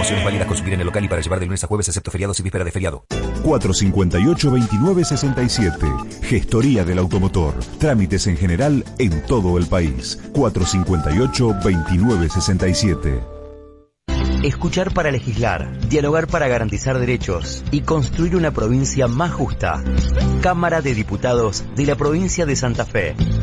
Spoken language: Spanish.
Promociones válidas. Consumir en el local y para llevar de lunes a jueves, excepto feriados y víspera de feriado. 458-2967. Gestoría del automotor. Trámites en general en todo el país. 458-2967. Escuchar para legislar, dialogar para garantizar derechos y construir una provincia más justa. Cámara de Diputados de la provincia de Santa Fe.